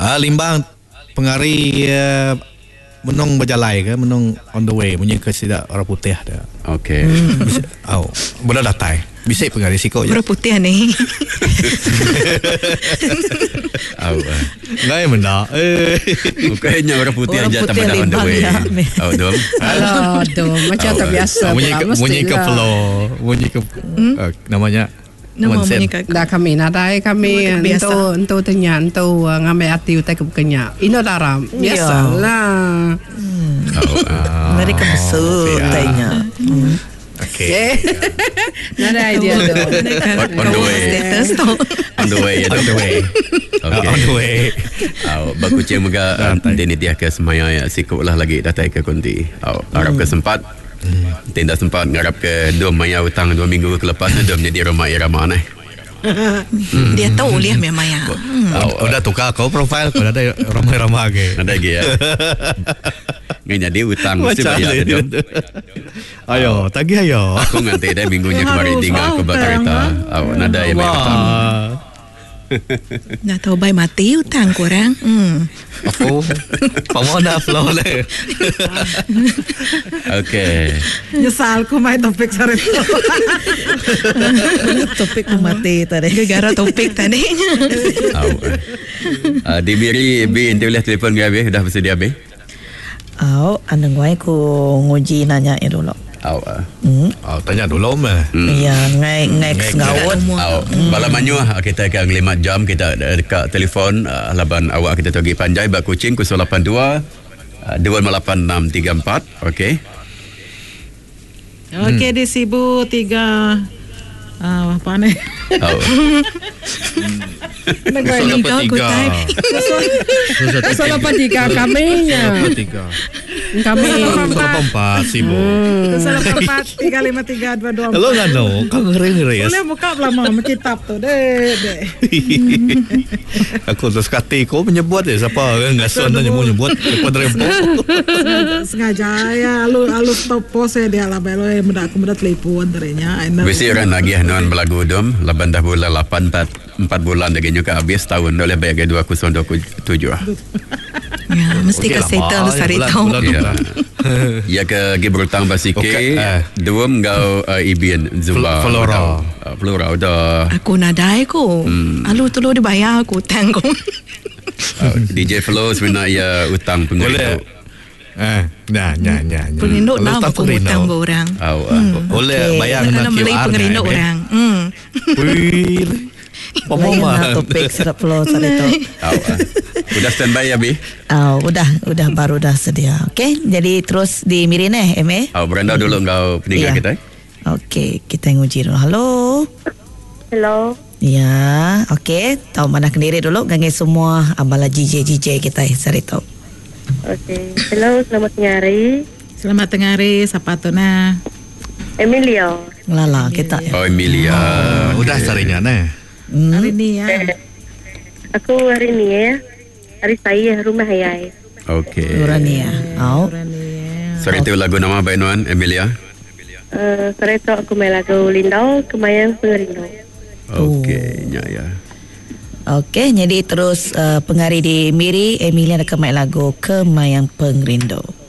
Limbang pengari menung berjalai ke menung on the way punya ke sidak orang putih dah. Okey. Bola datai. Bisa pengari siko je. Orang putih ni. Ngai benda. Bukannya orang putih aja tak pada on the way. Dom. Alah, dom macam tak biasa. Bunyi ke flow. Bunyi ke namanya dah kami nadai kami untuk tanya untuk ngambil hati utai kebukanya ino daram biasalah mereka besar tanya okay nadai dia on the way on the way okay on the way baku ceng mega deni dia ke semaya ya sikut lah lagi datai ke konti harap ke sempat tidak sempat ngarap ke dom maya hutang 2 minggu ke lepas dom jadi rumah irama ni. Dia tahu lihat Maya. Udah tukar kau profil kau ada ramai-ramai ke. Ada lagi ya. Ngai jadi hutang mesti bayar dom. Ayo, tagih ayo. Aku nganti dah minggunya kemarin tinggal ke kereta. Nada yang mai hutang. Nak tahu bay mati hutang kurang. Aku pamona flow le. Okey. Nyesal ku main topik sore tu. Topik ku mati tadi. Gara topik tadi. Di Miri Bi boleh telefon ke Abi? Dah bersedia Abi? Anda nguai ku nguji nanya dulu. Tanya dulu mah. Ya, ngai ngawon. Malam manyu kita akan 5 jam kita dekat telefon laban awak kita pergi Panjai Bak Kuching 082 28634. Okey. Okey di Sibu 3 apa ni? Negara kau kutai. 083 kami nya. Kami 084 Sibu. 084 353 224. Hello ngano, kau ngeri-ngeri ya. Boleh buka lama kitab tu deh. Aku terus kata kau menyebut siapa ngason tanya mau nyebut depan rempo. Sengaja ya alu stop pose dia lah belo muda aku muda telepon terinya. Besi orang lagi non belagu dom laban dah bulan 4 bulan lagi nyuka habis tahun oleh bayar 2027. Ya, mesti ke settle sari tahu. Ya ke Gibraltar Basike, dua ngau Ibian Zuba. Flora udah. Aku nadai ko. Alu tu lo dibayar aku tanggung. DJ Flow sebenarnya ya utang pengirindo. Pengirindo nama aku utang orang. Boleh bayar nak QR pengirindo orang. Pemoma topik serap Flow sari tahu. Udah standby ya Bi? Udah baru dah sedia. Okey, jadi terus di Mirin MA. Beranda dulu engkau peninggal kita. Okey, kita nguji dulu. Hello. Ya, okey. Tahu mana kendiri dulu gange semua abala DJ kita sari tahu. Okey. Hello, selamat tengah hari. Selamat tengah hari, siapa tu na? Emilia. Lala kita. Emilia. Udah sarinya Hari ni ya. Aku hari ni ya. Hari saya rumah ayah. Okey. Urania. Sorry tu lagu nama Bainuan Emilia. Sorry tu aku main lagu Lindau Kemayang Pengerindo. Okey, ya. Okey, jadi terus pengari di Miri Emilia nak main lagu Kemayang Pengerindo.